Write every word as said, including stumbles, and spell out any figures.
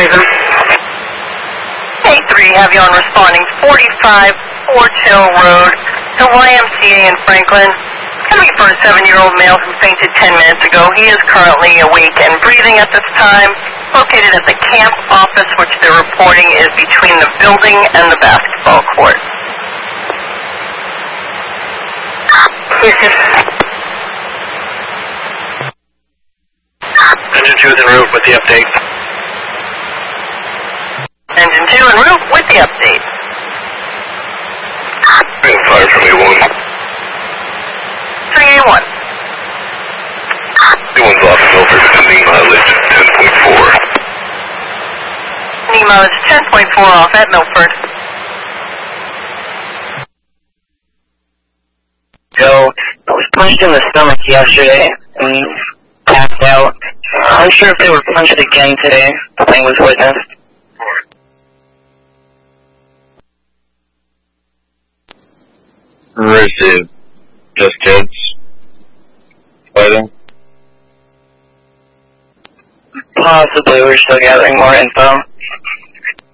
Reason. A three, have you on responding forty-five Fort Hill Road, the Y M C A in Franklin. Coming for a seven-year-old male who fainted ten minutes ago. He is currently awake and breathing at this time. Located at the camp office, which they're reporting is between the building and the basketball court. Engine two is en route with the update. Engine two en route with the update. Being fired from A one. three A one. A one's off in Milford to knee mileage ten point four. Knee mileage ten point four off at Milford. So, I was punched in the stomach yesterday and passed out. I'm unsure if they were punched again today. Nothing was witnessed. Received. Just kids fighting? Possibly, we're still gathering more info.